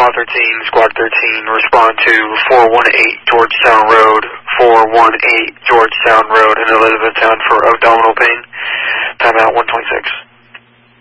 Tower 13, Squad 13, respond to 418 Georgetown Road, 418 Georgetown Road in Elizabethtown for abdominal pain. Timeout 126.